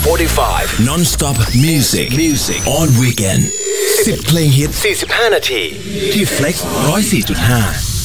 45 Non-stop music on weekend 10 เพลงฮิต45 นาทีที่ Flex 104.5